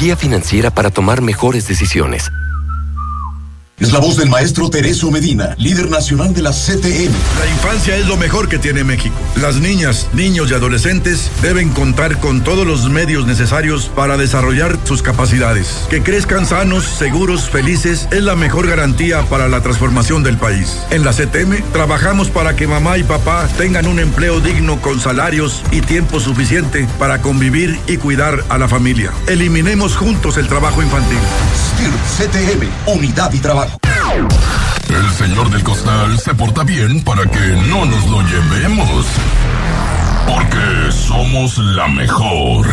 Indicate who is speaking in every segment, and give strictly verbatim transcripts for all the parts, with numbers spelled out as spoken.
Speaker 1: guía financiera para tomar mejores decisiones.
Speaker 2: Es la voz del maestro Tereso Medina, líder nacional de la C T M.
Speaker 3: La infancia es lo mejor que tiene México. Las niñas, niños y adolescentes deben contar con todos los medios necesarios para desarrollar sus capacidades. Que crezcan sanos, seguros, felices es la mejor garantía para la transformación del país. En la C T M trabajamos para que mamá y papá tengan un empleo digno con salarios y tiempo suficiente para convivir y cuidar a la familia. Eliminemos juntos el trabajo infantil.
Speaker 2: S T I R C T M, unidad y trabajo.
Speaker 4: El señor del costal se porta bien para que no nos lo llevemos. Porque somos la mejor.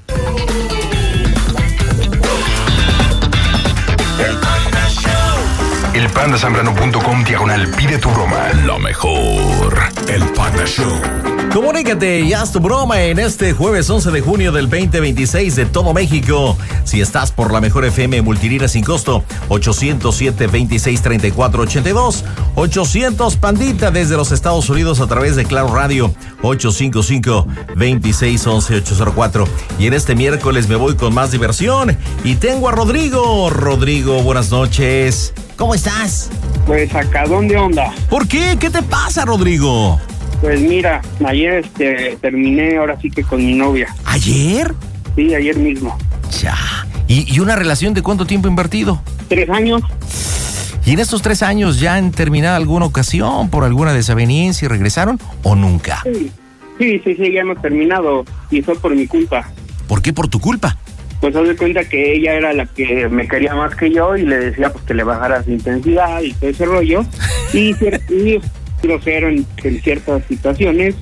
Speaker 5: El panda zambrano punto com diagonal pide tu broma.
Speaker 4: La mejor. El Panda Show.
Speaker 6: Comunícate y haz tu broma en este jueves once de junio del veinte veintiséis de todo México. Si estás por la mejor F M multilínea sin costo, ochocientos siete, veintiséis, treinta y cuatro, ochenta y dos. ochocientos Pandita desde los Estados Unidos a través de Claro Radio, ochocientos cincuenta y cinco, veintiséis, once, ochocientos cuatro. Y en este miércoles me voy con más diversión y tengo a Rodrigo. Rodrigo, buenas noches. ¿Cómo estás?
Speaker 7: Pues sacadón de onda.
Speaker 6: ¿Por qué? ¿Qué te pasa, Rodrigo?
Speaker 7: Pues mira, ayer este, terminé ahora sí que con mi novia.
Speaker 6: ¿Ayer?
Speaker 7: Sí, ayer mismo.
Speaker 6: Ya. ¿Y, y una relación de cuánto tiempo invertido?
Speaker 7: Tres años.
Speaker 6: ¿Y en estos tres años ya han terminado alguna ocasión por alguna desaveniencia y regresaron o nunca?
Speaker 7: Sí, sí, sí, sí, ya hemos terminado y fue por mi culpa.
Speaker 6: ¿Por qué por tu culpa?
Speaker 7: Pues haz de cuenta que ella era la que me quería más que yo y le decía pues que le bajara su intensidad y todo ese rollo. Y, y grosero en, en ciertas situaciones.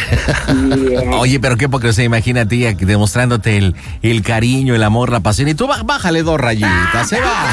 Speaker 7: Y, uh,
Speaker 6: Oye, pero qué porque se imagina a ti demostrándote el, el cariño, el amor, la pasión. Y tú bájale dos rayitas, se va.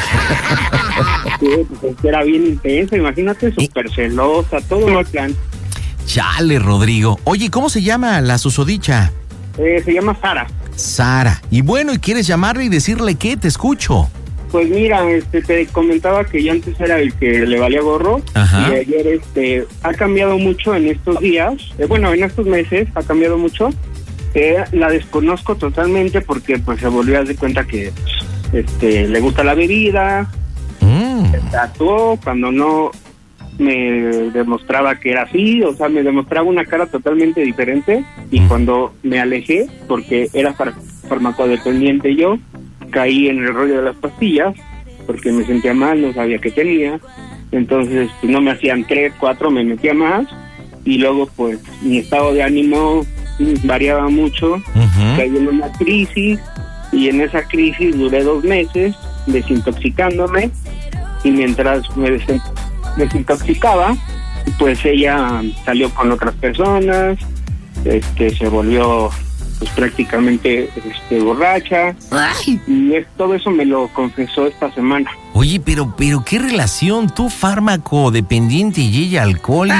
Speaker 7: Sí, pues era bien intensa, imagínate, súper celosa, todo el plan.
Speaker 6: Chale, Rodrigo. Oye, ¿cómo se llama la susodicha?
Speaker 7: Eh, se llama Sara.
Speaker 6: Sara. Y bueno, ¿y quieres llamarle y decirle qué? Te escucho.
Speaker 7: Pues mira, este, te comentaba que yo antes era el que le valía gorro. Ajá. Y ayer este, ha cambiado mucho en estos días, eh, bueno, en estos meses ha cambiado mucho. Eh, la desconozco totalmente porque pues se volvió a dar cuenta que este, le gusta la bebida, mm. se tatuó cuando no me demostraba que era así, o sea, me demostraba una cara totalmente diferente y mm. cuando me alejé, porque era far- farmacodependiente yo, caí en el rollo de las pastillas porque me sentía mal, no sabía qué tenía, entonces pues, no me hacían tres, cuatro, me metía más y luego pues mi estado de ánimo variaba mucho, uh-huh. caí en una crisis y en esa crisis duré dos meses desintoxicándome y mientras me des- desintoxicaba pues ella salió con otras personas, este se volvió pues prácticamente este, borracha. Ay. Y es, todo eso me lo confesó esta semana.
Speaker 6: Oye, pero pero qué relación, tú fármaco dependiente y ella alcohólica.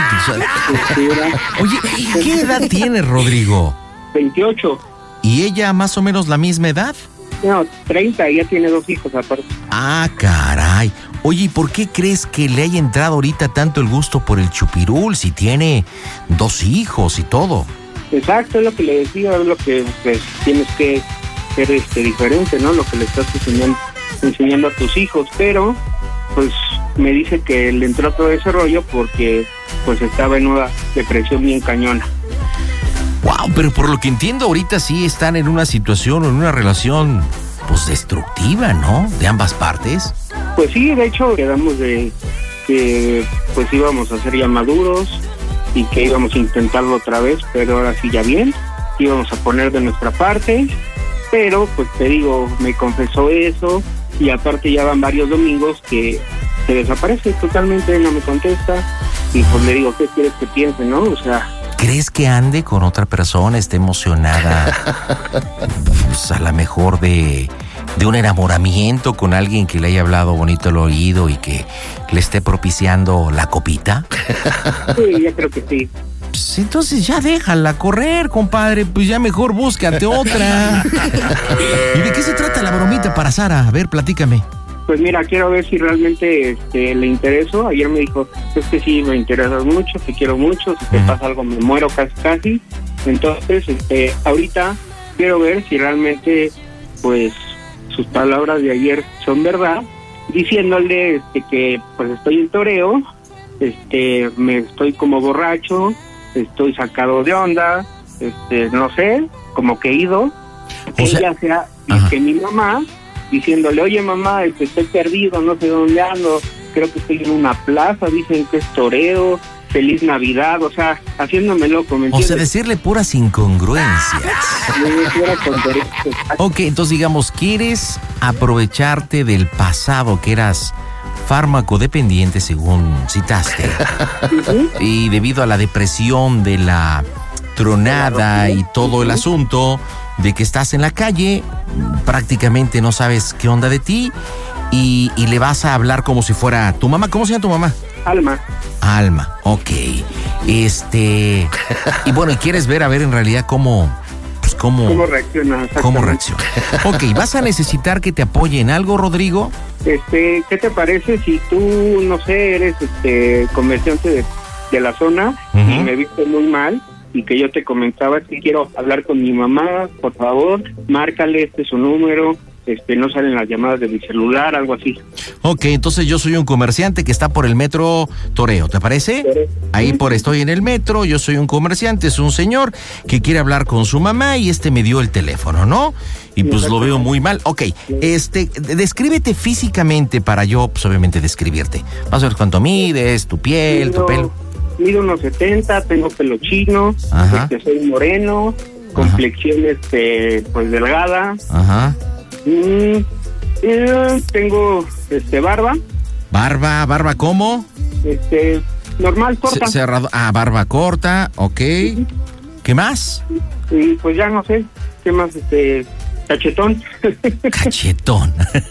Speaker 6: Ah, Oye, ¿qué edad tienes, Rodrigo?
Speaker 7: veintiocho.
Speaker 6: ¿Y ella más o menos la misma edad?
Speaker 7: No, treinta, ella tiene dos hijos aparte.
Speaker 6: Ah, caray. Oye, ¿y por qué crees que le haya entrado ahorita tanto el gusto por el chupirul si tiene dos hijos y todo?
Speaker 7: Exacto, es lo que le decía, es lo que pues, tienes que ser este, diferente, ¿no? Lo que le estás enseñando, enseñando a tus hijos, pero pues me dice que le entró todo ese rollo porque pues estaba en una depresión bien cañona.
Speaker 6: Wow, pero por lo que entiendo ahorita sí están en una situación o en una relación pues destructiva, ¿no? De ambas partes.
Speaker 7: Pues sí, de hecho quedamos de que pues íbamos a ser ya maduros y que íbamos a intentarlo otra vez, pero ahora sí ya bien, íbamos a poner de nuestra parte, pero pues te digo, me confesó eso y aparte ya van varios domingos que se desaparece totalmente, no me contesta y pues le digo, ¿qué quieres que piense, no? O sea...
Speaker 6: ¿Crees que ande con otra persona, esté emocionada, pues a lo mejor de, de un enamoramiento con alguien que le haya hablado bonito al oído y que le esté propiciando la copita?
Speaker 7: Sí, yo creo que sí.
Speaker 6: Pues entonces ya déjala correr, compadre, pues ya mejor búscate otra. ¿Y de qué se trata la bromita para Sara? A ver, platícame.
Speaker 7: Pues mira, quiero ver si realmente este, le intereso. Ayer me dijo, es que sí, me interesas mucho, te quiero mucho, si te uh-huh. pasa algo me muero casi casi. Entonces, este, ahorita quiero ver si realmente, pues, sus palabras de ayer son verdad, diciéndole este, que pues estoy en toreo, este, me estoy como borracho, estoy sacado de onda, este, no sé, como que ido, que
Speaker 6: o sea,
Speaker 7: ella sea, y que mi mamá, diciéndole, oye mamá, este, estoy perdido, no sé dónde ando, creo que estoy en una plaza, dicen que es toreo, feliz Navidad, o sea, haciéndome loco, ¿me entiendes?
Speaker 6: O sea, decirle puras incongruencias. Ok, entonces digamos, ¿quieres aprovecharte del pasado que eras fármaco dependiente, según citaste? Uh-huh. Y debido a la depresión de la tronada y todo el asunto de que estás en la calle, prácticamente no sabes qué onda de ti y, y le vas a hablar como si fuera tu mamá. ¿Cómo se llama tu mamá?
Speaker 7: Alma.
Speaker 6: Alma, ok. Este, y bueno, y quieres ver a ver en realidad cómo, pues cómo,
Speaker 7: ¿Cómo reacciona?
Speaker 6: ¿Cómo reacciona? Ok, ¿vas a necesitar que te apoye en algo, Rodrigo?
Speaker 7: Este, ¿qué te parece si tú, no sé, eres este comerciante de, de la zona uh-huh. y me viste muy mal y que yo te comentaba que quiero hablar con mi mamá, por favor, márcale, este es su número, este, no salen las llamadas de mi celular, algo así.
Speaker 6: Ok, entonces yo soy un comerciante que está por el metro Toreo, ¿te parece? Toreo. Ahí por estoy en el metro, yo soy un comerciante, es un señor que quiere hablar con su mamá y este me dio el teléfono, ¿no? Y pues lo veo muy mal. Ok, este, descríbete físicamente para yo, pues obviamente describirte. Vas a ver cuánto mides, tu piel,
Speaker 7: mido,
Speaker 6: tu pelo.
Speaker 7: Mido unos setenta, tengo pelo chino, este, soy moreno, complexión este, pues delgada.
Speaker 6: Ajá.
Speaker 7: Mm, eh, tengo este barba.
Speaker 6: Barba, barba ¿cómo?
Speaker 7: Este, normal, corta.
Speaker 6: C- cerrado, ah, barba corta, ok. Uh-huh. ¿Qué más?
Speaker 7: Y pues ya no sé, ¿qué más? Este, cachetón.
Speaker 6: Cachetón.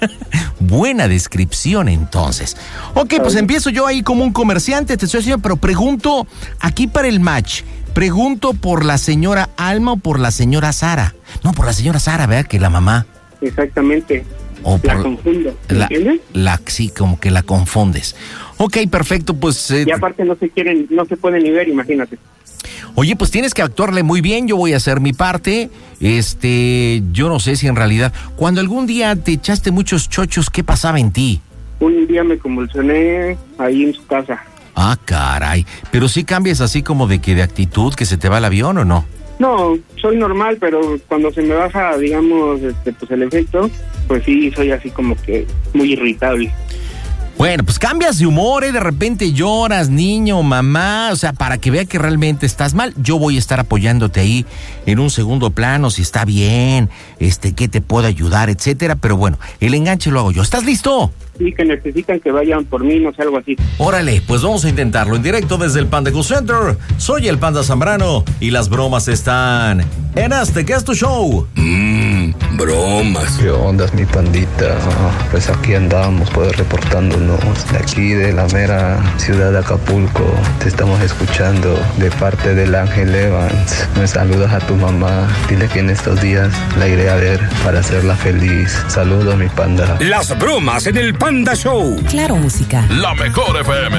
Speaker 6: Buena descripción entonces. Ok, pues empiezo yo ahí como un comerciante, te estoy haciendo, pero pregunto aquí para el match. Pregunto por la señora Alma o por la señora Sara. No, por la señora Sara, ¿verdad? Que la mamá.
Speaker 7: Exactamente.
Speaker 6: O
Speaker 7: la
Speaker 6: por
Speaker 7: confundo,
Speaker 6: la,
Speaker 7: ¿entiendes?
Speaker 6: La, sí, como que la confundes. Ok, perfecto, pues... Eh,
Speaker 7: y aparte no se quieren, no se pueden ni ver, imagínate.
Speaker 6: Oye, pues tienes que actuarle muy bien, yo voy a hacer mi parte. Este, yo no sé si en realidad, cuando algún día te echaste muchos chochos, ¿qué pasaba en ti?
Speaker 7: Un día me convulsioné ahí en su casa.
Speaker 6: Ah, caray, pero sí cambias así como de que de actitud, que se te va el avión o no?
Speaker 7: No, soy normal, pero cuando se me baja, digamos, este, pues el efecto, pues sí, soy así como que muy irritable.
Speaker 6: Bueno, pues cambias de humor, ¿eh? De repente lloras, niño, mamá, o sea, para que vea que realmente estás mal. Yo voy a estar apoyándote ahí en un segundo plano, si está bien, este, qué te puedo ayudar, etcétera. Pero bueno, el enganche lo hago yo. ¿Estás listo?
Speaker 7: Sí, que necesitan que vayan por mí, no sé, algo así.
Speaker 6: Órale, pues vamos a intentarlo en directo desde el Panda Cool Center. Soy el Panda Zambrano y las bromas están en este que es tu show.
Speaker 1: Mmm, bromas.
Speaker 8: ¿Qué onda, mi pandita? Pues aquí andamos, pues reportándonos de aquí de la mera ciudad de Acapulco. Te estamos escuchando de parte del Ángel Evans. Me saludas a tu mamá. Dile que en estos días la iré a ver para hacerla feliz. Saludos, mi panda.
Speaker 1: Las bromas en el Panda Show.
Speaker 9: Claro, música.
Speaker 4: La mejor F M.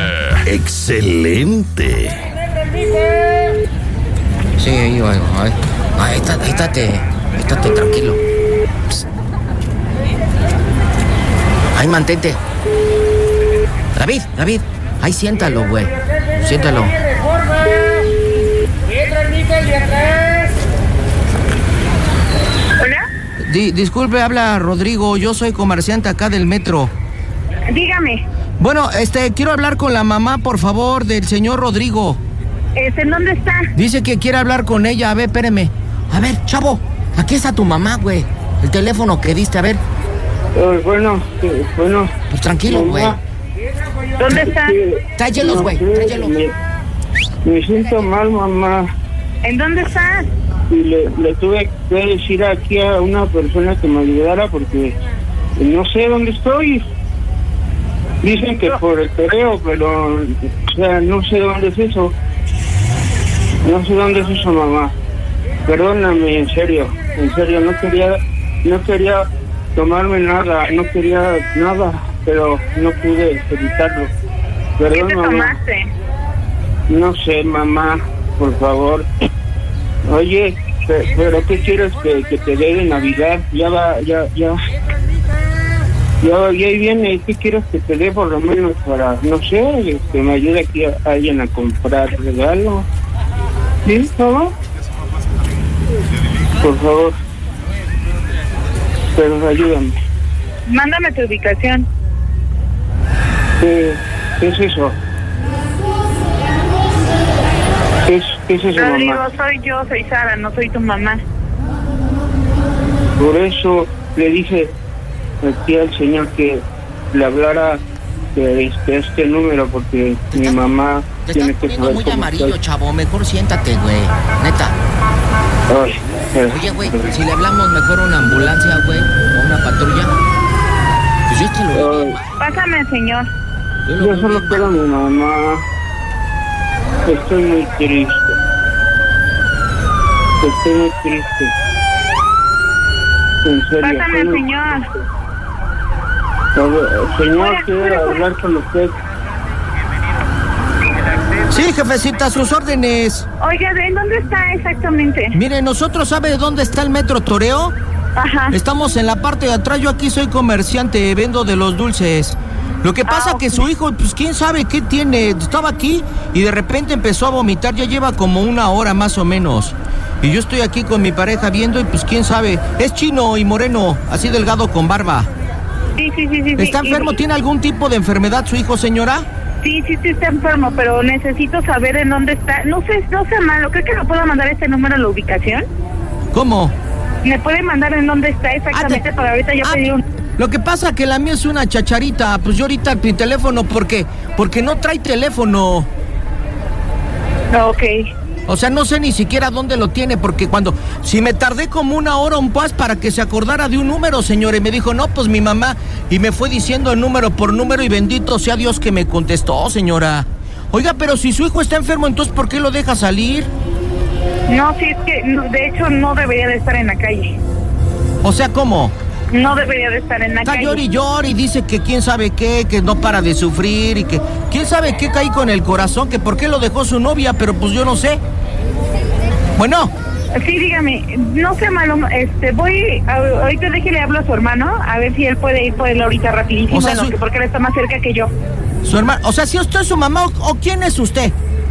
Speaker 1: Excelente.
Speaker 10: Sí, ahí va. Ahí, ahí, está, ahí estate, estate tranquilo. Psst. Ahí mantente. David, David, ahí siéntalo, güey. Siéntalo.
Speaker 11: ¿Hola?
Speaker 10: Di, disculpe, habla Rodrigo. Yo soy comerciante acá del metro.
Speaker 11: Dígame.
Speaker 10: Bueno, este, quiero hablar con la mamá, por favor, del señor Rodrigo.
Speaker 11: Este, ¿en dónde está?
Speaker 10: Dice que quiere hablar con ella. A ver, espéreme. A ver, chavo, aquí está tu mamá, güey. El teléfono que diste, a ver.
Speaker 7: Uh, bueno, sí, bueno.
Speaker 10: Pues tranquilo, güey.
Speaker 11: ¿Dónde está?
Speaker 10: Tráyelos, güey,
Speaker 7: no,
Speaker 10: tráyelos.
Speaker 7: Me, me siento mal, mamá.
Speaker 11: ¿En dónde está?
Speaker 7: Y le, le tuve que decir aquí a una persona que me ayudara porque no sé dónde estoy. Dicen que por el toreo, pero o sea, no sé dónde es eso. No sé dónde es eso, mamá. Perdóname, en serio, en serio, no quería, no quería tomarme nada, no quería nada, pero no pude evitarlo. Perdón,
Speaker 11: ¿Qué te
Speaker 7: mamá.
Speaker 11: tomaste?
Speaker 7: No sé, mamá, por favor. Oye, pero ¿qué quieres que, que te dé de Navidad? Ya va, ya, ya, Yo, y ahí viene, ¿qué quieres que te dé por lo menos para, no sé, que me ayude aquí a alguien a comprar regalo? ¿Sí, por favor? Por favor. Pero ayúdame.
Speaker 11: Mándame tu ubicación.
Speaker 7: ¿Qué, qué es eso? ¿Qué es, qué es eso,
Speaker 11: Rodrigo,
Speaker 7: mamá?
Speaker 11: soy yo, soy Sara, no soy tu mamá.
Speaker 7: Por eso le dije aquí al señor que le hablara de este, este número, porque
Speaker 10: Te
Speaker 7: mi
Speaker 10: estás-
Speaker 7: mamá
Speaker 10: Te
Speaker 7: tiene
Speaker 10: estás
Speaker 7: que
Speaker 10: poniendo
Speaker 7: saber
Speaker 10: muy
Speaker 7: cómo
Speaker 10: amarillo,
Speaker 7: estoy.
Speaker 10: chavo. Mejor siéntate, güey. Neta.
Speaker 7: Ay, eh,
Speaker 10: Oye, güey, si le hablamos mejor a una ambulancia, güey, o una patrulla. Pues yo te lo
Speaker 7: ay,
Speaker 11: Pásame, señor.
Speaker 10: yo lo
Speaker 7: yo
Speaker 10: veo
Speaker 7: solo
Speaker 10: bien.
Speaker 7: quiero a mi mamá. Estoy muy triste. Estoy muy triste. En serio.
Speaker 11: Pásame,
Speaker 7: estoy muy
Speaker 11: señor.
Speaker 7: triste. A ver, señor,
Speaker 11: Fuera,
Speaker 7: quiero
Speaker 11: fuera, fuera.
Speaker 7: hablar con usted.
Speaker 10: Sí, jefecita, sus órdenes.
Speaker 11: Oiga, ¿de dónde está exactamente?
Speaker 10: Mire, nosotros, ¿sabe dónde está el Metro Toreo?
Speaker 11: Ajá.
Speaker 10: Estamos en la parte de atrás. Yo aquí soy comerciante, vendo de los dulces. Lo que pasa
Speaker 11: Ah,
Speaker 10: que
Speaker 11: ok.
Speaker 10: su hijo, pues quién sabe qué tiene. Estaba aquí y de repente empezó a vomitar. Ya lleva como una hora más o menos. Y yo estoy aquí con mi pareja viendo y pues quién sabe. Es chino y moreno, así delgado con barba.
Speaker 11: Sí, sí, sí, sí.
Speaker 10: ¿Está
Speaker 11: sí.
Speaker 10: enfermo?
Speaker 11: Y-
Speaker 10: ¿Tiene algún tipo de enfermedad su hijo, señora?
Speaker 11: Sí, sí, sí está enfermo, pero necesito saber en dónde está. No sé, no sé malo. ¿Cree que me puedo mandar este número a la ubicación?
Speaker 10: ¿Cómo?
Speaker 11: ¿Me puede mandar en dónde está exactamente
Speaker 10: Ah, te-
Speaker 11: para ahorita yo
Speaker 10: ah,
Speaker 11: pedir un...
Speaker 10: Lo que pasa que la mía es una chacharita. Pues yo ahorita mi teléfono, ¿por qué? Porque no trae teléfono.
Speaker 11: Ok.
Speaker 10: O sea, no sé ni siquiera dónde lo tiene, porque cuando... Si me tardé como una hora un pas para que se acordara de un número, señor, y me dijo, no, pues mi mamá, y me fue diciendo el número por número, y bendito sea Dios que me contestó, señora. Oiga, pero si su hijo está enfermo, entonces, ¿por qué lo deja salir?
Speaker 11: No, sí, es que no, de hecho no debería de estar en la calle.
Speaker 10: O sea, ¿cómo?
Speaker 11: No debería de estar en la
Speaker 10: Está
Speaker 11: calle.
Speaker 10: llor y llor y dice que quién sabe qué, que no para de sufrir y que quién sabe qué caí con el corazón, que por qué lo dejó su novia, pero pues yo no sé. Bueno,
Speaker 11: Sí, dígame, no sé malo, este, voy, a, ahorita déjele hablo a su hermano, a ver si él puede ir por él ahorita rapidísimo,
Speaker 10: O sea,
Speaker 11: en lo
Speaker 10: su-
Speaker 11: que- porque él está más cerca que yo.
Speaker 10: su hermano, o sea, si usted es su mamá o, o quién es usted.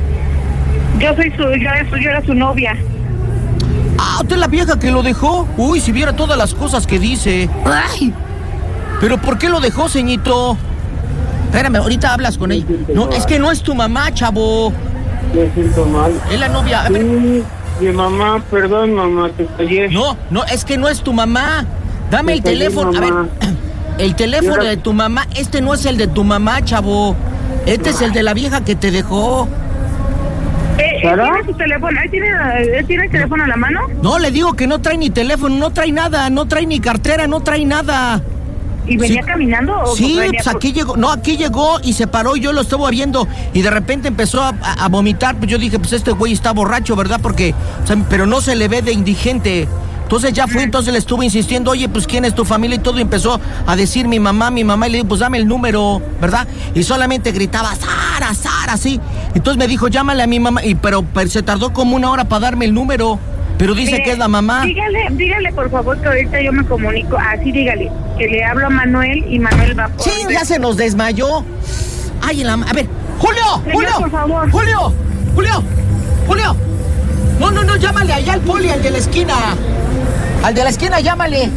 Speaker 11: Yo soy su, yo era su, yo era su novia.
Speaker 10: Ah, usted es la vieja que lo dejó. Uy, si viera todas las cosas que dice. Ay, pero ¿por qué lo dejó, ceñito? Espérame, ahorita hablas con ella. No, es que no es tu mamá, chavo.
Speaker 7: Me siento mal.
Speaker 10: Es la novia. A ver.
Speaker 7: Sí, mi mamá, perdón, mamá, te fallé.
Speaker 10: No, no, es que no es tu mamá. Dame el
Speaker 7: Está bien,
Speaker 10: teléfono. A ver,
Speaker 7: mamá.
Speaker 10: el teléfono
Speaker 7: Yo-
Speaker 10: de tu mamá. Este no es el de tu mamá, chavo. Este es el de la vieja que te dejó.
Speaker 11: Eh, ¿Él
Speaker 7: ¿Sara?
Speaker 11: tiene su teléfono? ¿Él tiene, él tiene el teléfono a la mano?
Speaker 10: No, le digo que no trae ni teléfono, no trae nada, no trae ni cartera, no trae nada.
Speaker 11: ¿Y venía
Speaker 10: Sí.
Speaker 11: caminando? O
Speaker 10: Sí,
Speaker 11: venía
Speaker 10: pues
Speaker 11: por-
Speaker 10: aquí llegó, no, aquí llegó y se paró y yo lo estaba viendo y de repente empezó a, a- a vomitar, pues yo dije, pues este güey está borracho, ¿verdad? Porque, o sea, pero no se le ve de indigente. Entonces ya fui, entonces le estuve insistiendo, oye, pues quién es tu familia y todo, y empezó a decir mi mamá, mi mamá, y le dije, pues dame el número, ¿verdad? Y solamente gritaba, Sara, Sara, sí. Entonces me dijo, llámale a mi mamá, y pero, pero se tardó como una hora para darme el número, pero dice
Speaker 11: Mire,
Speaker 10: que es la mamá.
Speaker 11: Dígale, dígale por favor que ahorita yo me comunico, así dígale, que le hablo a Manuel y Manuel va por...
Speaker 10: Sí, ya se nos desmayó. Ay, en la... ma- A ver, Julio,
Speaker 11: Señor,
Speaker 10: Julio,
Speaker 11: por favor.
Speaker 10: Julio, Julio, Julio. No, no, no, llámale allá al poli, al de la esquina. Al de la esquina, llámale.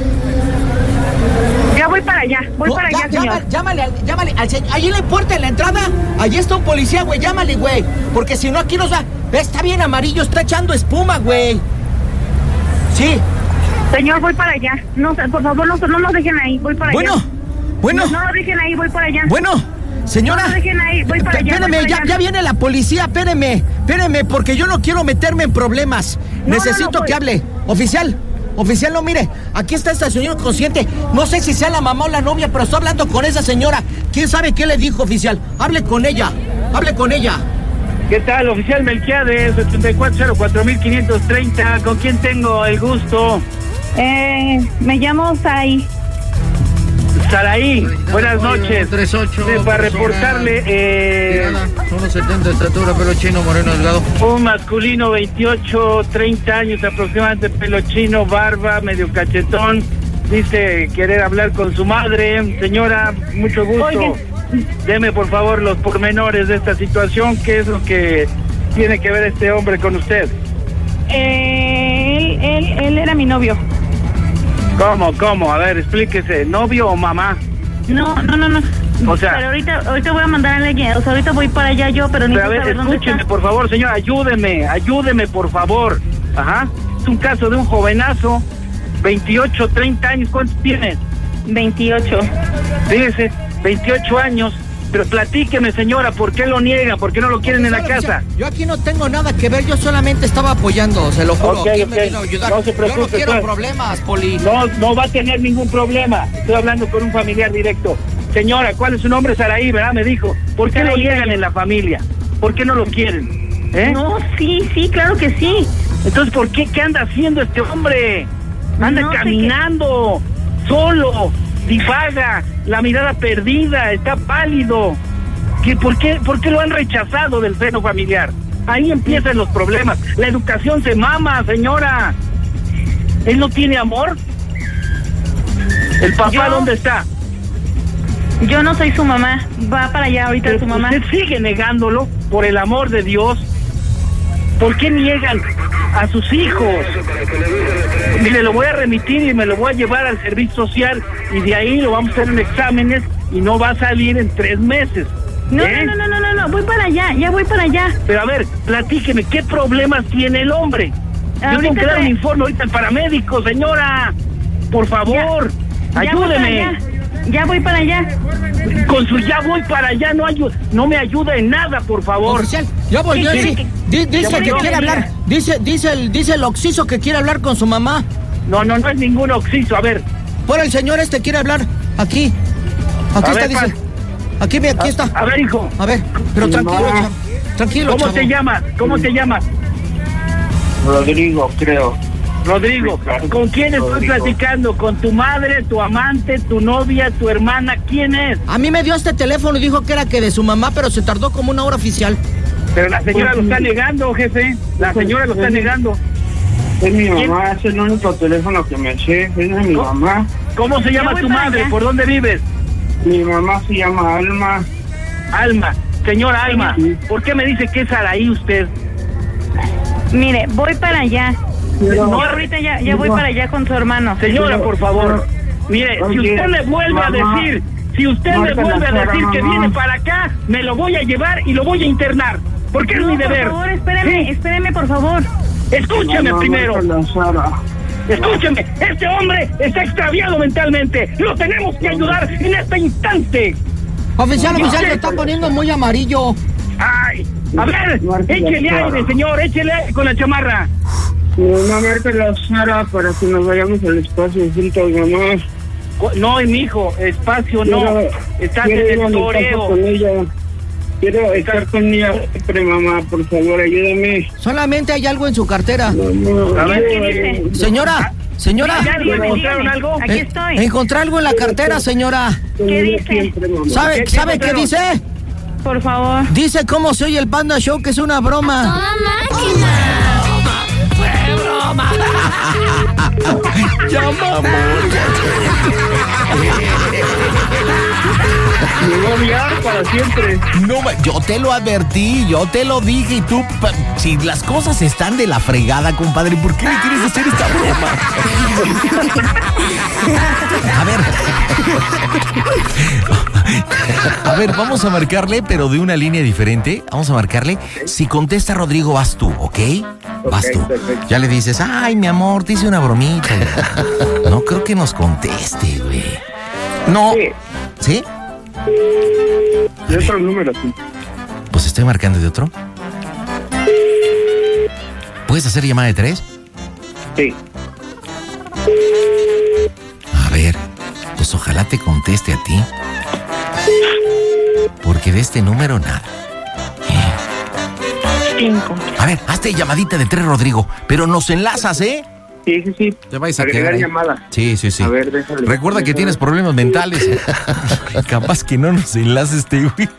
Speaker 11: Ya voy para allá, voy
Speaker 10: No,
Speaker 11: para
Speaker 10: ya-
Speaker 11: allá, señor.
Speaker 10: llama- llámale, al- llámale. Al se- allí en la puerta, en la entrada, allí está un policía, güey, llámale, güey. Porque si no, aquí nos va... Ve, está bien amarillo, está echando espuma, güey. Sí.
Speaker 11: Señor, voy para allá. No, por favor, no, no nos dejen ahí, voy para
Speaker 10: Bueno,
Speaker 11: allá.
Speaker 10: bueno,
Speaker 11: No, no nos dejen ahí, voy para allá.
Speaker 10: bueno. Señora,
Speaker 11: No lo dejen ahí, voy para allá,
Speaker 10: espéreme,
Speaker 11: voy para
Speaker 10: ya,
Speaker 11: allá.
Speaker 10: ya viene la policía, espéreme, espéreme, porque yo no quiero meterme en problemas.
Speaker 11: No,
Speaker 10: Necesito
Speaker 11: no, no,
Speaker 10: que
Speaker 11: pues.
Speaker 10: hable. Oficial, oficial, no, mire, aquí está esta señora consciente. No sé si sea la mamá o la novia, pero estoy hablando con esa señora. ¿Quién sabe qué le dijo, oficial? Hable con ella, hable con ella.
Speaker 9: ¿Qué tal, oficial Melquiades, ochenta y cuatro cero cuatro mil quinientos treinta? ¿Con quién tengo el gusto?
Speaker 11: Eh, me llamo Sai.
Speaker 9: Saraí, buenas noches.
Speaker 10: tres ocho,
Speaker 9: Sí, para reportarle eh,
Speaker 10: uno setenta de estatura, pelo chino, moreno delgado.
Speaker 9: un masculino, veintiocho, treinta años aproximadamente, pelo chino, barba, medio cachetón, dice querer hablar con su madre. Señora, mucho gusto.
Speaker 11: Oye.
Speaker 9: Deme por favor los pormenores de esta situación. ¿Qué es lo que tiene que ver este hombre con usted?
Speaker 11: Eh, él, él, él era mi novio.
Speaker 9: ¿Cómo, cómo? A ver, explíquese. ¿Novio o mamá?
Speaker 11: No, no, no, no.
Speaker 9: O sea...
Speaker 11: Pero ahorita, ahorita voy a mandar a alguien, o sea, ahorita voy para allá yo, pero ni
Speaker 9: Pero a ver, escúcheme, por favor, señor, ayúdeme, ayúdeme, por favor. Ajá. Es un caso de un jovenazo, veintiocho, treinta años. ¿Cuántos tienes?
Speaker 11: veintiocho.
Speaker 9: Fíjese, veintiocho años. Pero platíqueme, señora, ¿por qué lo niegan? ¿Por qué no lo quieren en la casa?
Speaker 10: Yo aquí no tengo nada que ver, yo solamente estaba apoyando, se lo juro.
Speaker 9: Okay,
Speaker 10: ¿Quién
Speaker 9: okay.
Speaker 10: me vino a ayudar?
Speaker 9: No se preocupe,
Speaker 10: yo no quiero
Speaker 9: pues.
Speaker 10: problemas, Poli.
Speaker 9: No, no va a tener ningún problema. Estoy hablando con un familiar directo. Señora, ¿cuál es su nombre? Saraí, ¿verdad? Me dijo. ¿Por qué lo niegan en la familia? ¿Por qué no lo quieren? ¿Eh?
Speaker 11: No, sí, sí, claro que sí.
Speaker 9: Entonces, ¿por qué? ¿Qué anda haciendo este hombre? Anda
Speaker 11: No sé
Speaker 9: caminando, solo, divaga, la mirada perdida, está pálido. ¿Qué, por, qué, ¿Por qué lo han rechazado del seno familiar? Ahí empiezan los problemas. La educación se mama, señora. ¿Él no tiene amor? ¿El papá
Speaker 11: Yo-
Speaker 9: dónde está?
Speaker 11: Yo no soy su mamá. Va para allá ahorita
Speaker 9: Pero
Speaker 11: su mamá.
Speaker 9: usted sigue negándolo, por el amor de Dios. ¿Por qué niegan a sus hijos? Mire, lo voy a remitir y me lo voy a llevar al servicio social y de ahí lo vamos a hacer en exámenes y no va a salir en tres meses.
Speaker 11: No,
Speaker 9: ¿Eh?
Speaker 11: no, no, no, no, no, voy para allá, ya voy para allá.
Speaker 9: Pero a ver, platíqueme, ¿qué problemas tiene el hombre? Yo
Speaker 11: Ahorita
Speaker 9: tengo que dar
Speaker 11: te-
Speaker 9: un informe ahorita al paramédico, señora. Por favor,
Speaker 11: Ya, ya voy para
Speaker 9: ayúdeme.
Speaker 11: allá. Ya voy para allá.
Speaker 9: Con su ya voy para allá no ayu- no me ayuda en nada, por favor.
Speaker 10: Oficial, ya volvió,
Speaker 9: ¿Qué
Speaker 10: sí.
Speaker 9: quiere
Speaker 10: Di- dice
Speaker 9: Ya
Speaker 10: que
Speaker 9: volvió.
Speaker 10: quiere hablar. Dice, dice el, dice el Oxiso que quiere hablar con su mamá.
Speaker 9: No, no, no es ningún oxiso, a ver.
Speaker 10: Por el señor este quiere hablar. Aquí. Aquí
Speaker 9: A
Speaker 10: está,
Speaker 9: ver,
Speaker 10: dice.
Speaker 9: Paz.
Speaker 10: Aquí, ve, aquí está.
Speaker 9: A ver, hijo.
Speaker 10: A ver, pero tranquilo,
Speaker 9: No.
Speaker 10: chavo. Tranquilo,
Speaker 9: ¿Cómo
Speaker 10: chavo.
Speaker 9: te llamas? ¿Cómo te llamas?
Speaker 7: Rodrigo, creo.
Speaker 9: Rodrigo, ¿con quién estoy
Speaker 7: Rodrigo.
Speaker 9: platicando? ¿Con tu madre, tu amante, tu novia, tu hermana? ¿Quién es?
Speaker 10: A mí me dio este teléfono y dijo que era que de su mamá, pero se tardó como una hora oficial.
Speaker 9: Pero la señora lo está negando, jefe. La señora lo está negando.
Speaker 7: Es mi
Speaker 9: ¿Quién?
Speaker 7: mamá, es el único teléfono que me sé, es de mi
Speaker 9: ¿Cómo?
Speaker 7: mamá.
Speaker 9: ¿Cómo se llama
Speaker 11: voy
Speaker 9: tu
Speaker 11: para
Speaker 9: madre?
Speaker 11: allá.
Speaker 9: ¿Por dónde vives?
Speaker 7: Mi mamá se llama Alma.
Speaker 9: Alma. Señora Alma,
Speaker 7: Sí.
Speaker 9: ¿por qué me dice que es Araí usted?
Speaker 11: Mire, voy para allá.
Speaker 7: Pero-
Speaker 11: No, ahorita ya, ya voy
Speaker 7: No.
Speaker 11: para allá con su hermano.
Speaker 9: Señora,
Speaker 7: Pero-
Speaker 9: por favor.
Speaker 7: pero-
Speaker 9: Mire, si
Speaker 7: Oye,
Speaker 9: usted le vuelve a
Speaker 7: mamá,
Speaker 9: decir, si usted le
Speaker 7: Marta,
Speaker 9: vuelve a
Speaker 7: la
Speaker 9: decir
Speaker 7: cara,
Speaker 9: que
Speaker 7: mamá.
Speaker 9: viene para acá, me lo voy a llevar y lo voy a internar. Porque es
Speaker 11: No,
Speaker 9: mi
Speaker 11: por
Speaker 9: deber.
Speaker 11: favor, espérame,
Speaker 9: Sí.
Speaker 11: espérame, por favor.
Speaker 9: Escúcheme
Speaker 7: Mamá,
Speaker 9: primero.
Speaker 7: Marta, la Sara.
Speaker 9: Escúcheme, este hombre está extraviado mentalmente. Lo tenemos que ayudar en este instante.
Speaker 10: Oficial,
Speaker 9: Yo
Speaker 10: oficial,
Speaker 9: sé.
Speaker 10: lo está poniendo muy amarillo.
Speaker 9: Ay, a ver,
Speaker 7: Marta,
Speaker 9: échele
Speaker 7: la
Speaker 9: aire,
Speaker 7: Sara.
Speaker 9: señor, échele aire con la chamarra.
Speaker 7: Mi mamá, Marta, la Sara, para que nos vayamos al espacio juntos, mamá.
Speaker 9: Cu- No, mi hijo, espacio no.
Speaker 7: Quiero-
Speaker 9: Estás
Speaker 7: quiero ir
Speaker 9: en
Speaker 7: a
Speaker 9: el
Speaker 7: mi casa
Speaker 9: toreo.
Speaker 7: con ella. Quiero estar con ella siempre, mamá, por favor, ayúdame.
Speaker 10: Solamente hay algo en su cartera.
Speaker 7: Mamá,
Speaker 9: A ver,
Speaker 7: quiero-
Speaker 11: ¿qué dice?
Speaker 10: Señora, señora.
Speaker 9: ¿Ya le encontraron algo?
Speaker 11: Aquí
Speaker 10: Eh,
Speaker 11: estoy.
Speaker 10: Encontré algo en la cartera, señora.
Speaker 11: ¿Qué dice?
Speaker 7: Siempre, mamá.
Speaker 10: ¿Sabe,
Speaker 9: ¿Qué-
Speaker 10: ¿sabe
Speaker 9: qué
Speaker 10: qué dice?
Speaker 11: Por favor.
Speaker 10: Dice cómo se oye el Panda Show, que es una broma. Ya, mamón.
Speaker 9: Me voy a odiar para siempre.
Speaker 6: No, ma- yo te lo advertí, yo te lo dije y tú, pa- si las cosas están de la fregada, compadre, ¿por qué le quieres hacer esta broma? A ver. A ver, vamos a marcarle, pero de una línea diferente. Vamos a marcarle. Si contesta Rodrigo, vas tú, ¿ok? Vas
Speaker 7: Ok,
Speaker 6: tú.
Speaker 7: perfecto.
Speaker 6: Ya le dices, ay, mi amor, te hice una bromita. No creo que nos conteste, güey. No.
Speaker 7: Sí.
Speaker 6: ¿Sí?
Speaker 7: De otro número, sí.
Speaker 6: Pues estoy marcando de otro. ¿Puedes hacer llamada de tres?
Speaker 7: Sí.
Speaker 6: A ver, pues ojalá te conteste a ti. Porque de este número nada.
Speaker 11: Cinco.
Speaker 6: A ver, hazte llamadita de tres, Rodrigo. Pero nos enlazas, ¿eh?
Speaker 7: Sí, sí, sí.
Speaker 6: Te vais a
Speaker 7: Agregar
Speaker 6: quedar ahí.
Speaker 7: llamada.
Speaker 6: Sí, sí, sí.
Speaker 7: A ver, déjale.
Speaker 6: Recuerda que
Speaker 7: Déjale.
Speaker 6: tienes problemas mentales. Capaz que no nos enlaces este güey.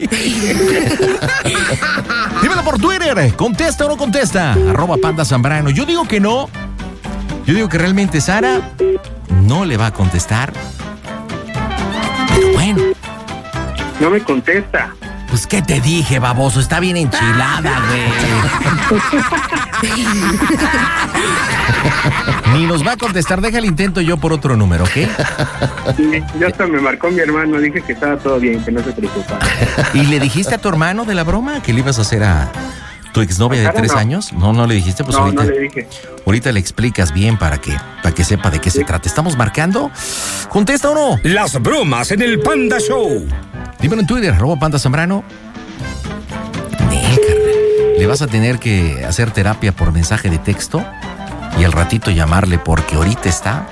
Speaker 6: Dímelo por Twitter. ¿Contesta o no contesta? Arroba Panda Zambrano. Yo digo que no. Yo digo que realmente Sara no le va a contestar. Pero bueno.
Speaker 7: No me contesta.
Speaker 6: Pues, ¿qué te dije, baboso? Está bien enchilada, güey. Ni nos va a contestar. Deja el intento yo por otro número, ¿ok?
Speaker 7: Ya hasta me marcó mi hermano. Dije que estaba todo bien, que no se preocupara.
Speaker 6: ¿Y le dijiste a tu hermano de la broma que le ibas a hacer a tu exnovia de tres
Speaker 7: no.
Speaker 6: años? No, no le dijiste. Pues
Speaker 7: no,
Speaker 6: ahorita,
Speaker 7: no le dije.
Speaker 6: Ahorita le explicas bien para que, para que sepa de qué se trata. ¿Estamos marcando? ¿Contesta o no?
Speaker 1: Las bromas en el Panda Show.
Speaker 6: Dímelo en Twitter, arroba Panda Zambrano. Nel, carnal. Le vas a tener que hacer terapia por mensaje de texto y al ratito llamarle porque ahorita está...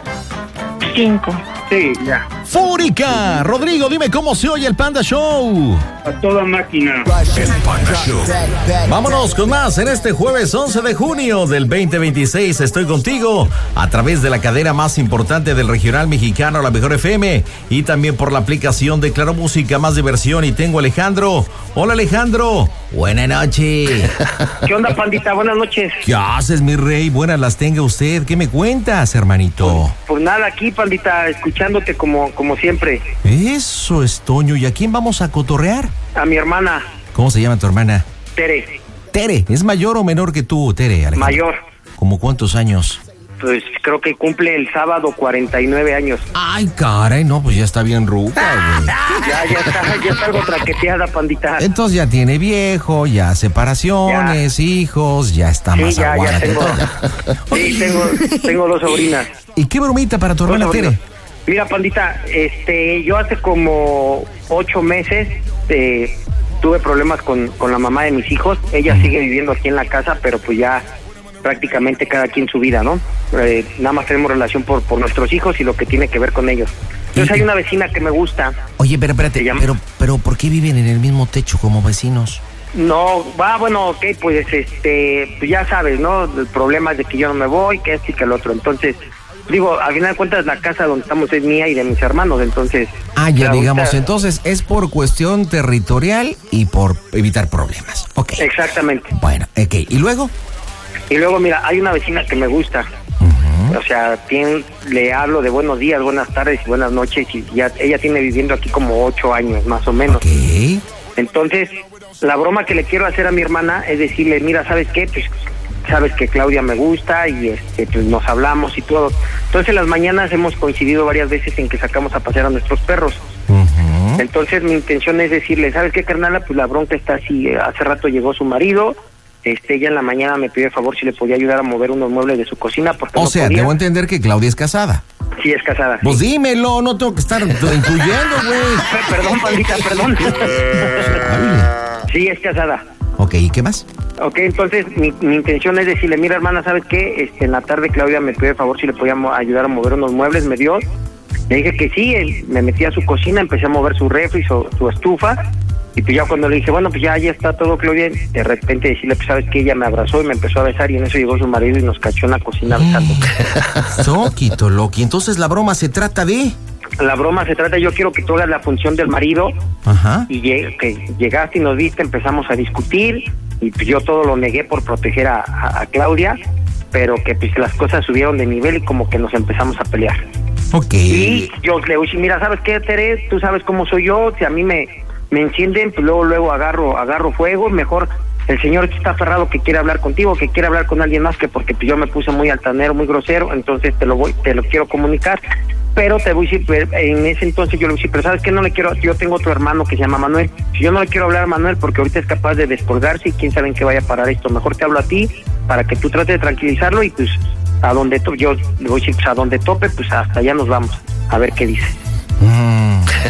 Speaker 11: Cinco.
Speaker 7: Sí, ya.
Speaker 6: ¡Fúrica! Rodrigo, dime cómo se oye el Panda Show.
Speaker 7: A toda máquina.
Speaker 4: El Panda Show.
Speaker 6: Vámonos con más en este jueves once de junio del veinte veintiséis. Estoy contigo a través de la cadena más importante del regional mexicano, la Mejor F M, y también por la aplicación de Claro Música, más diversión. Y tengo a Alejandro. Hola, Alejandro. Buenas noches.
Speaker 9: ¿Qué onda, pandita? Buenas noches.
Speaker 6: ¿Qué haces, mi rey? Buenas las tenga usted. ¿Qué me cuentas, hermanito?
Speaker 9: Pues nada, aquí, pandita, escuchándote como, como siempre.
Speaker 6: Eso es, Toño. ¿Y a quién vamos a cotorrear?
Speaker 9: A mi hermana,
Speaker 6: ¿Cómo se llama tu hermana?
Speaker 9: Tere,
Speaker 6: Tere. ¿Es mayor o menor que tú, Tere, Alejandro?
Speaker 9: mayor.
Speaker 6: ¿Cómo cuántos años?
Speaker 9: Pues creo que cumple el sábado cuarenta y nueve años.
Speaker 6: Ay, caray, no, pues ya está bien ruca, güey.
Speaker 9: Ya, ya está, ya está algo traqueteada, pandita.
Speaker 6: Entonces ya tiene viejo, ya separaciones, ya. hijos, ya está
Speaker 9: Sí,
Speaker 6: más
Speaker 9: ya,
Speaker 6: aguada
Speaker 9: ya
Speaker 6: que
Speaker 9: tengo.
Speaker 6: todo.
Speaker 9: Sí, tengo, tengo dos sobrinas.
Speaker 6: ¿Y qué bromita para tu
Speaker 9: Dos
Speaker 6: hermana
Speaker 9: sobrinas.
Speaker 6: Tere?
Speaker 9: Mira, pandita, este, yo hace como ocho meses eh, tuve problemas con, con la mamá de mis hijos. Ella mm. sigue viviendo aquí en la casa, pero pues ya prácticamente cada quien su vida, ¿no? Eh, nada más tenemos relación por, por nuestros hijos y lo que tiene que ver con ellos. Entonces hay una vecina que me gusta.
Speaker 6: Oye, pero espérate, pero, pero ¿por qué viven en el mismo techo como vecinos?
Speaker 9: No, va, bueno, ok, pues este, pues ya sabes, ¿no? El problema es de que yo no me voy, que esto y que el otro. Entonces, digo, al final de cuentas la casa donde estamos es mía y de mis hermanos, entonces...
Speaker 6: Ah, ya digamos,
Speaker 9: ahorita...
Speaker 6: entonces es por cuestión territorial y por evitar problemas. Ok.
Speaker 9: Exactamente.
Speaker 6: Bueno, ok, ¿y luego?
Speaker 9: Y luego, mira, hay una vecina que me gusta. Uh-huh. O sea, tiene, le hablo de buenos días, buenas tardes y buenas noches. Y ya ella tiene viviendo aquí como ocho años, más o menos.
Speaker 6: Okay.
Speaker 9: Entonces, la broma que le quiero hacer a mi hermana es decirle, mira, ¿sabes qué? Pues sabes que Claudia me gusta y este pues nos hablamos y todo. Entonces, en las mañanas hemos coincidido varias veces en que sacamos a pasear a nuestros perros. Uh-huh. Entonces, mi intención es decirle, ¿sabes qué, carnala? Pues la bronca está así. Hace rato llegó su marido. Este, ella en la mañana me pidió el favor si le podía ayudar a mover unos muebles de su cocina porque
Speaker 6: o
Speaker 9: no
Speaker 6: sea,
Speaker 9: podía.
Speaker 6: Debo entender que Claudia es casada.
Speaker 9: Sí, es casada.
Speaker 6: Pues
Speaker 9: sí.
Speaker 6: dímelo, no tengo que estar intuyendo, güey.
Speaker 9: Perdón, pandita, perdón. Sí, es casada.
Speaker 6: Ok, ¿y qué más?
Speaker 9: Ok, entonces mi, mi intención es decirle, mira, hermana, ¿sabes qué? Este, en la tarde Claudia me pidió el favor si le podía mo- ayudar a mover unos muebles, me dio. Le dije que sí, él, me metí a su cocina, empecé a mover su refri, su, su estufa. Y pues ya cuando le dije, bueno, pues ya, ya está todo, Claudia, de repente decirle, pues sabes que ella me abrazó y me empezó a besar y en eso llegó su marido y nos cachó en la cocina besando.
Speaker 6: Soquito, Loki. Entonces la broma se trata de...
Speaker 9: La broma se trata, yo quiero que tú hagas la función del marido.
Speaker 6: Ajá.
Speaker 9: Y lleg- que llegaste y nos viste, empezamos a discutir y pues yo todo lo negué por proteger a, a, a Claudia, pero que pues las cosas subieron de nivel y como que nos empezamos a pelear.
Speaker 6: Ok.
Speaker 9: Y yo le dije, mira, ¿sabes qué, Tere? Tú sabes cómo soy yo, si a mí me... me encienden, pues luego luego agarro agarro fuego, mejor el señor que está aferrado que quiere hablar contigo, que quiere hablar con alguien más, que porque pues yo me puse muy altanero, muy grosero, entonces te lo voy, te lo quiero comunicar, pero te voy a decir, en ese entonces yo le dije, pero sabes que no le quiero, yo tengo otro hermano que se llama Manuel, si yo no le quiero hablar a Manuel porque ahorita es capaz de descolgarse y quién sabe en qué vaya a parar esto, mejor te hablo a ti para que tú trates de tranquilizarlo y pues a donde to- yo le voy a decir, pues a donde tope, pues hasta allá nos vamos, a ver qué dice.
Speaker 6: Mm.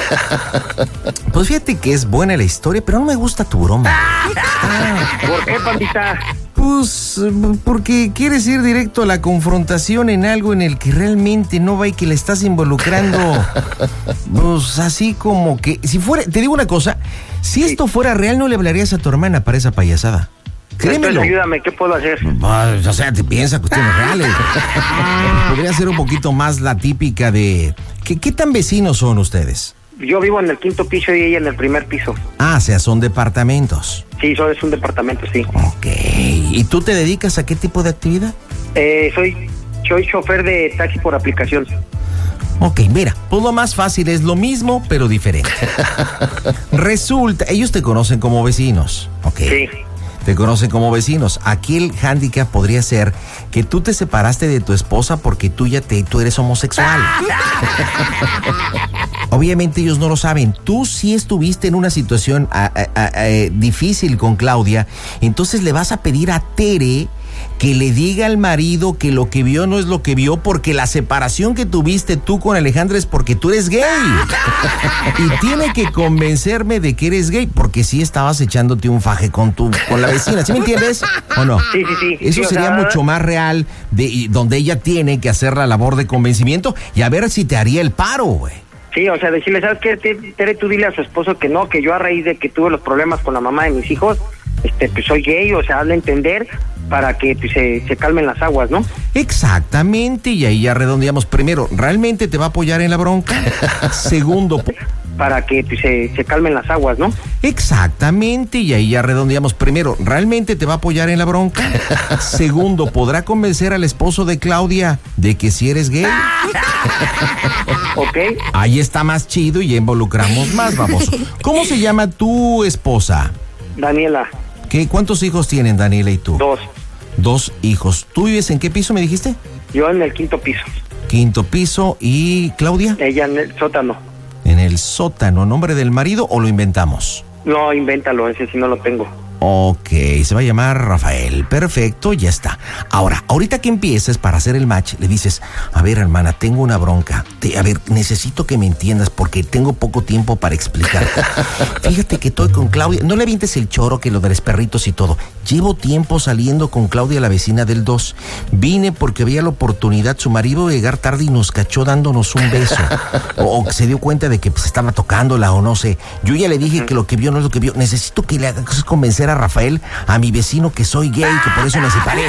Speaker 6: Pues fíjate que es buena la historia, pero no me gusta tu broma.
Speaker 9: Ah. ¿Por qué, pandita?
Speaker 6: Pues porque quieres ir directo a la confrontación en algo en el que realmente no va y que le estás involucrando. Pues así como que, si fuera, te digo una cosa, si esto fuera real no le hablarías a tu hermana para esa payasada. Créemelo.
Speaker 9: Entonces, ayúdame, ¿qué puedo hacer?
Speaker 6: Pues, o sea, te piensa cuestiones reales. Podría ser un poquito más la típica de... ¿Qué, qué tan vecinos son ustedes?
Speaker 9: Yo vivo en el quinto piso y ella en el primer piso.
Speaker 6: Ah, o sea, son departamentos.
Speaker 9: Sí, eso es un departamento, sí.
Speaker 6: Ok. ¿Y tú te dedicas a qué tipo de actividad?
Speaker 9: Eh, soy
Speaker 12: soy chofer de taxi por aplicación.
Speaker 6: Ok, mira, pues lo más fácil es lo mismo, pero diferente. Resulta, ellos te conocen como vecinos, ¿ok?
Speaker 12: Sí.
Speaker 6: Te conocen como vecinos. Aquí el hándicap podría ser que tú te separaste de tu esposa porque tú ya te, tú eres homosexual. Obviamente ellos no lo saben. Tú sí estuviste en una situación a, a, a, a, difícil con Claudia, entonces le vas a pedir a Tere que le diga al marido que lo que vio no es lo que vio, porque la separación que tuviste tú con Alejandra es porque tú eres gay. Y tiene que convencerme de que eres gay, porque sí estabas echándote un faje con tu con la vecina, ¿sí me entiendes? ¿O no?
Speaker 12: Sí, sí, sí.
Speaker 6: Eso
Speaker 12: sí,
Speaker 6: sería
Speaker 12: o sea,
Speaker 6: mucho más real, de donde ella tiene que hacer la labor de convencimiento y a ver si te haría el paro, güey.
Speaker 12: Sí, o sea, decirle, ¿sabes qué? Tere, tú dile a su esposo que no, que yo a raíz de que tuve los problemas con la mamá de mis hijos, este, pues soy gay, o sea, hazle entender para que pues, se, se calmen las aguas, ¿no?
Speaker 6: Exactamente, y ahí ya redondeamos. Primero, ¿realmente te va a apoyar en la bronca? Segundo,
Speaker 12: para que pues, se, se calmen las aguas, ¿no?
Speaker 6: Exactamente, y ahí ya redondeamos. Primero, ¿realmente te va a apoyar en la bronca? Segundo, ¿podrá convencer al esposo de Claudia de que si eres gay?
Speaker 12: Ok.
Speaker 6: Ahí está más chido y ya involucramos más, baboso. ¿Cómo se llama tu esposa?
Speaker 12: Daniela.
Speaker 6: ¿Qué, ¿Cuántos hijos tienen Daniela y tú?
Speaker 12: Dos.
Speaker 6: Dos hijos. ¿Tú vives en qué piso me dijiste?
Speaker 12: Yo en el quinto piso.
Speaker 6: Quinto piso. ¿Y Claudia?
Speaker 12: Ella en el sótano.
Speaker 6: En el sótano. ¿Nombre del marido o lo inventamos?
Speaker 12: No, invéntalo, ese sí no lo tengo.
Speaker 6: Ok, se va a llamar Rafael. Perfecto, ya está. Ahora, ahorita que empieces para hacer el match, le dices, a ver, hermana, tengo una bronca. Te, a ver, necesito que me entiendas porque tengo poco tiempo para explicarte. Fíjate que estoy con Claudia. No le avientes el choro que lo de los perritos y todo. Llevo tiempo saliendo con Claudia, la vecina del dos. Vine porque había la oportunidad. Su marido de llegar tarde y nos cachó dándonos un beso. O, o se dio cuenta de que pues, estaba tocándola o no sé. Yo ya le dije que lo que vio no es lo que vio. Necesito que le hagas convencer a Rafael, a mi vecino, que soy gay, que por eso me separé,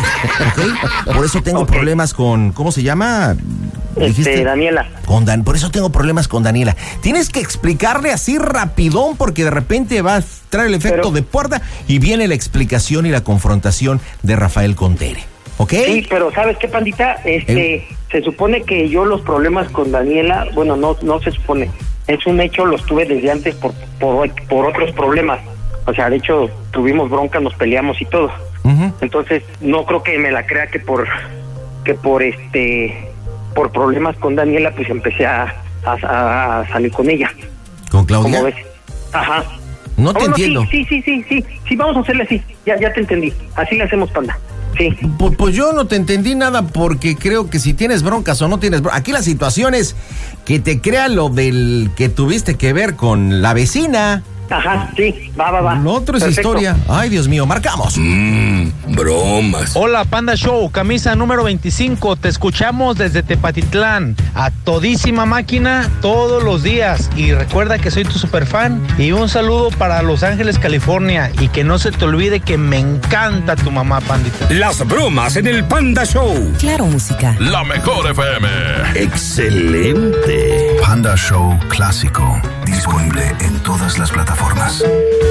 Speaker 6: ¿ok? Por eso tengo okay. problemas con, ¿cómo se llama?
Speaker 12: Este, Daniela.
Speaker 6: Con Dan, por eso tengo problemas con Daniela. Tienes que explicarle así rapidón, porque de repente va a traer el efecto pero, de puerta y viene la explicación y la confrontación de Rafael con Tere, ¿ok?
Speaker 12: Sí, pero ¿sabes qué, pandita? Este, eh. se supone que yo los problemas con Daniela, bueno, no, no se supone, es un hecho, los tuve desde antes por, por, por otros problemas. O sea, de hecho, tuvimos bronca, nos peleamos y todo. Uh-huh. Entonces, no creo que me la crea que por que por este por problemas con Daniela, pues empecé a, a, a salir con ella.
Speaker 6: ¿Con Claudia?
Speaker 12: ¿Cómo ves? Ajá.
Speaker 6: No te
Speaker 12: oh,
Speaker 6: entiendo.
Speaker 12: Sí, sí, sí, sí, sí, sí, vamos a hacerle así. Ya, ya te entendí. Así le hacemos, panda. Sí.
Speaker 6: Pues, pues yo no te entendí nada porque creo que si tienes broncas o no tienes broncas. Aquí la situación es que te crea lo del que tuviste que ver con la vecina.
Speaker 12: Ajá, sí, va, va, va.
Speaker 6: Lo otro es Perfecto. Historia. Ay, Dios mío, marcamos.
Speaker 4: Mmm, bromas.
Speaker 13: Hola, Panda Show, camisa número veinticinco. Te escuchamos desde Tepatitlán, a todísima máquina, todos los días. Y recuerda que soy tu superfan. Y un saludo para Los Ángeles, California. Y que no se te olvide que me encanta tu mamá, Pandita.
Speaker 1: Las bromas en el Panda Show.
Speaker 14: Claro, música.
Speaker 4: La mejor F M.
Speaker 1: Excelente.
Speaker 15: Panda Show clásico. Disponible en todas las plataformas.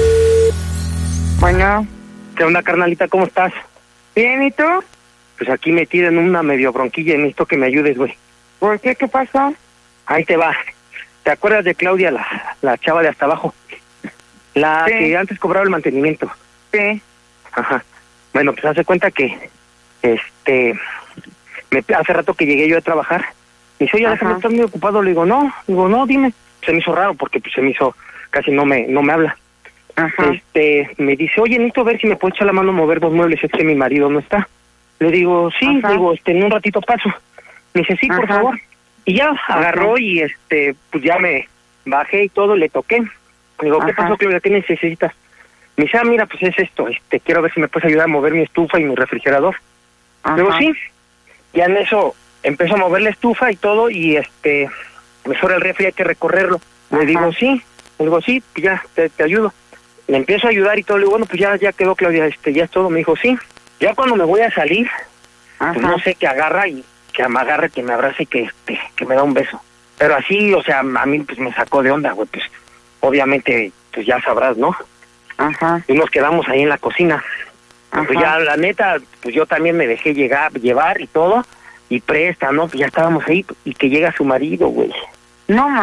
Speaker 12: Bueno. ¿Qué onda, carnalita? ¿Cómo estás?
Speaker 11: Bien, ¿y tú?
Speaker 12: Pues aquí metida en una medio bronquilla y necesito que me ayudes, güey.
Speaker 11: ¿Por qué? ¿Qué pasó?
Speaker 12: Ahí te va. ¿Te acuerdas de Claudia, la, la chava de hasta abajo? La sí. que antes cobraba el mantenimiento.
Speaker 11: Sí.
Speaker 12: Ajá. Bueno, pues hace cuenta que, este, me, hace rato que llegué yo a trabajar. Me dice, oye, déjame estar muy ocupado. Le digo, no, digo, no, dime. Se me hizo raro porque pues se me hizo, casi no me, no me habla.
Speaker 11: Ajá.
Speaker 12: Este, me dice, oye, necesito ver si me puedes echar la mano a mover dos muebles, es que mi marido no está. Le digo, sí, Ajá. digo, este, en un ratito paso. Me dice, sí, Ajá. por favor. Y ya agarró Ajá. y este, pues ya me bajé y todo, le toqué. Le digo, ¿qué Ajá. pasó, Claudia? ¿Qué necesitas? Me dice, ah, mira, pues es esto, este, quiero ver si me puedes ayudar a mover mi estufa y mi refrigerador. Ajá. Le digo, sí. Ya en eso empezó a mover la estufa y todo, y este, me sobra el refri, hay que recorrerlo. Le Ajá. digo, sí. Le digo, sí, ya, te, te ayudo. Le empiezo a ayudar y todo, le digo, bueno, pues ya, ya quedó, Claudia, este, ya es todo. Me dijo, sí. Ya cuando me voy a salir, Ajá. pues no sé, que agarra y que me agarre, que me abrace y que, este, que me da un beso. Pero así, o sea, a mí pues me sacó de onda, güey, pues obviamente, pues ya sabrás, ¿no?
Speaker 11: Ajá.
Speaker 12: Y nos quedamos ahí en la cocina. Ajá. Pues ya, la neta, pues yo también me dejé llegar, llevar y todo, y presta, ¿no? Ya estábamos ahí y que llega su marido, güey.
Speaker 11: No, ma.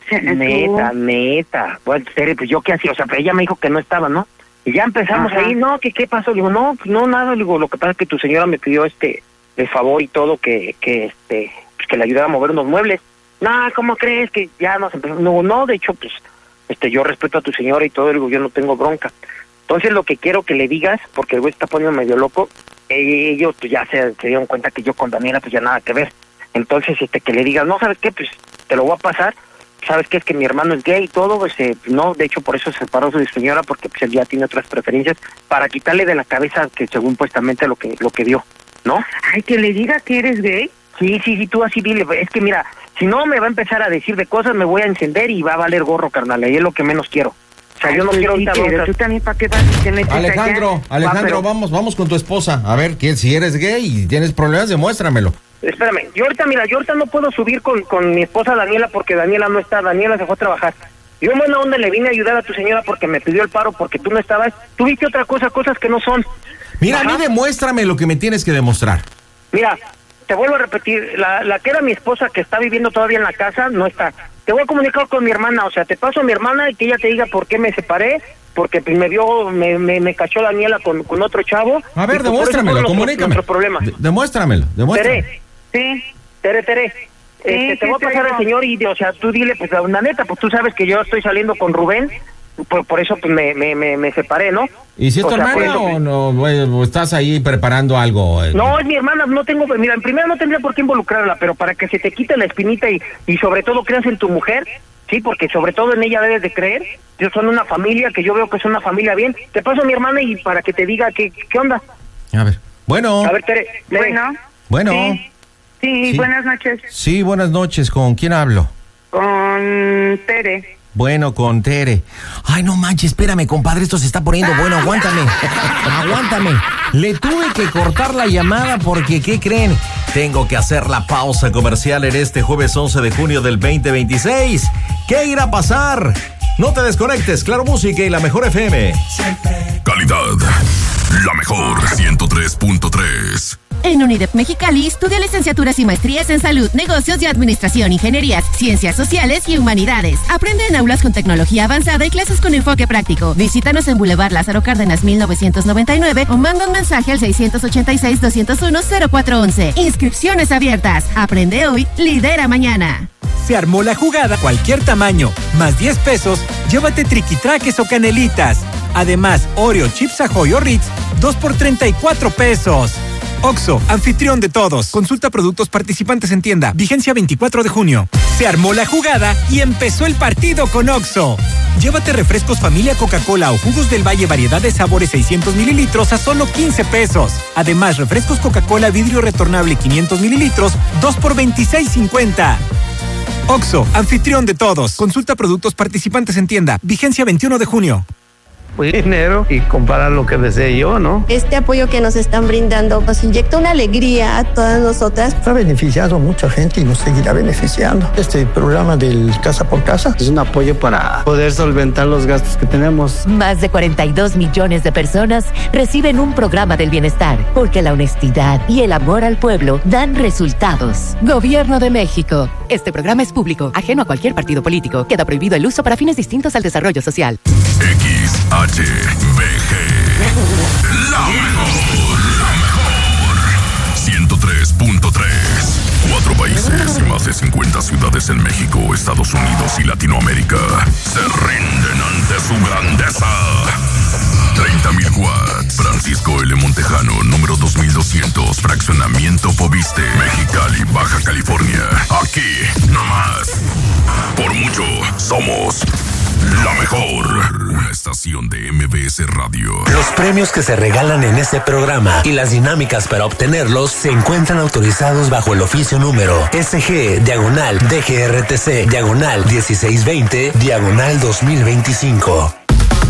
Speaker 12: Neta, neta. Bueno, pues yo qué hacía, o sea, ella me dijo que no estaba, ¿no? Y ya empezamos Ajá. ahí, no, ¿qué, qué pasó? Le digo, no, no, nada, le digo, lo que pasa es que tu señora me pidió este, el favor y todo, que, que este, pues que le ayudara a mover unos muebles. No, ¿cómo crees que ya nos empezó? No, no, de hecho, pues, este, yo respeto a tu señora y todo, le digo, yo no tengo bronca. Entonces lo que quiero que le digas, porque el güey está poniendo medio loco, ellos pues ya se, se dieron cuenta que yo con Daniela pues ya nada que ver. Entonces, este, que le digas, no, ¿sabes qué? Pues te lo voy a pasar. ¿Sabes qué? Es que mi hermano es gay y todo, pues, eh, no, de hecho por eso se separó de su señora, porque pues él ya tiene otras preferencias, para quitarle de la cabeza que según puestamente lo que lo que dio, ¿no?
Speaker 11: Ay, que le diga que eres gay.
Speaker 12: Sí, sí, sí, tú así dile, es que mira, si no me va a empezar a decir de cosas, me voy a encender y va a valer gorro, carnal, y es lo que menos quiero. O sea,
Speaker 11: Ay,
Speaker 12: yo no
Speaker 11: pues
Speaker 12: quiero
Speaker 11: sí,
Speaker 12: ahorita...
Speaker 11: pero tú también, ¿para qué vas y te metes
Speaker 6: Alejandro,
Speaker 11: allá?
Speaker 6: Alejandro,
Speaker 12: Va, pero...
Speaker 6: vamos, vamos con tu esposa. A ver, que si eres gay y tienes problemas, demuéstramelo.
Speaker 12: Espérame, yo ahorita, mira, yo ahorita no puedo subir con, con mi esposa Daniela porque Daniela no está, Daniela se fue a trabajar. Yo en buena onda le vine a ayudar a tu señora porque me pidió el paro porque tú no estabas. Tú viste otra cosa, cosas que no son.
Speaker 6: Mira,
Speaker 12: Ajá.
Speaker 6: a mí demuéstrame lo que me tienes que demostrar.
Speaker 12: Mira, te vuelvo a repetir, la, la que era mi esposa que está viviendo todavía en la casa, no está. Te voy a comunicar con mi hermana, o sea, te paso a mi hermana y que ella te diga por qué me separé, porque pues, me vio, me, me, me cachó Daniela con, con otro chavo.
Speaker 6: A ver,
Speaker 12: y, pues,
Speaker 6: demuéstramelo, comunícame.
Speaker 12: Nuestro problema.
Speaker 6: De, demuéstramelo, demuéstramelo.
Speaker 12: Tere, sí, Tere, Tere. Este,
Speaker 11: Sí,
Speaker 12: te
Speaker 11: sí,
Speaker 12: voy a pasar
Speaker 11: te
Speaker 12: al señor y, o sea, tú dile, pues, la neta, pues tú sabes que yo estoy saliendo con Rubén, por, por eso pues me, me, me, me separé, ¿no?
Speaker 6: ¿Y si es
Speaker 12: o
Speaker 6: tu
Speaker 12: sea,
Speaker 6: hermana
Speaker 12: eso,
Speaker 6: o no, güey, o estás ahí preparando algo? Eh?
Speaker 12: No, es mi hermana, no tengo, mira, en primera no tendría por qué involucrarla, pero para que se te quite la espinita y, y sobre todo creas en tu mujer, sí, porque sobre todo en ella debes de creer, ellos son una familia, que yo veo que son una familia bien, te paso a mi hermana y para que te diga qué, qué onda.
Speaker 6: A ver, bueno.
Speaker 12: A ver, Tere, Tere.
Speaker 11: Bueno.
Speaker 6: Bueno.
Speaker 11: Sí. Sí,
Speaker 6: Sí.
Speaker 11: buenas noches.
Speaker 6: Sí, buenas noches, ¿con quién hablo?
Speaker 11: Con Tere.
Speaker 6: Bueno, con Tere. Ay, no manches, espérame, compadre, esto se está poniendo bueno, aguántame, aguántame. Le tuve que cortar la llamada porque, ¿qué creen? Tengo que hacer la pausa comercial en este jueves once de junio del veinte veintiséis. ¿Qué irá a pasar? No te desconectes, Claro Música y la mejor F M.
Speaker 4: Calidad, la mejor ciento tres punto tres.
Speaker 14: En UNIDEP Mexicali estudia licenciaturas y maestrías en salud, negocios y administración, ingenierías, ciencias sociales y humanidades. Aprende en aulas con tecnología avanzada y clases con enfoque práctico. Visítanos en Boulevard Lázaro Cárdenas mil novecientos noventa y nueve o manda un mensaje al seis ocho seis, dos cero uno, cero cuatro once. Inscripciones abiertas. Aprende hoy, lidera mañana.
Speaker 16: Se armó la jugada, cualquier tamaño, más diez pesos, llévate triquitraques o canelitas. Además, Oreo, Chips Ahoy o Ritz, dos por treinta y cuatro pesos. Oxxo, anfitrión de todos. Consulta productos participantes en tienda. Vigencia veinticuatro de junio. Se armó la jugada y empezó el partido con Oxxo. Llévate refrescos familia Coca-Cola o jugos del Valle variedad de sabores seiscientos mililitros a solo quince pesos. Además, refrescos Coca-Cola vidrio retornable quinientos mililitros, dos por veintiséis cincuenta. Oxxo, anfitrión de todos. Consulta productos participantes en tienda. Vigencia veintiuno de junio.
Speaker 17: Dinero y comprar lo que desee yo, ¿no?
Speaker 18: Este apoyo que nos están brindando nos inyecta una alegría a todas nosotras.
Speaker 19: Ha beneficiado a mucha gente y nos seguirá beneficiando. Este programa del Casa por Casa
Speaker 17: es un apoyo para poder solventar los gastos que tenemos.
Speaker 20: Más de cuarenta y dos millones de personas reciben un programa del bienestar, porque la honestidad y el amor al pueblo dan resultados. Gobierno de México. Este programa es público, ajeno a cualquier partido político. Queda prohibido el uso para fines distintos al desarrollo social.
Speaker 4: X H B G. La mejor, la mejor. ciento tres punto tres. Cuatro países y más de cincuenta ciudades en México, Estados Unidos y Latinoamérica se rinden ante su grandeza. treinta mil watts. Francisco L. Montejano, número dos mil doscientos, fraccionamiento Fobiste, Mexicali, Baja California. Aquí, nomás. Por mucho, somos la mejor. Una estación de M B S Radio.
Speaker 21: Los premios que se regalan en este programa y las dinámicas para obtenerlos se encuentran autorizados bajo el oficio número S G, diagonal, D G R T C, diagonal dieciséis veinte, diagonal dos mil veinticinco.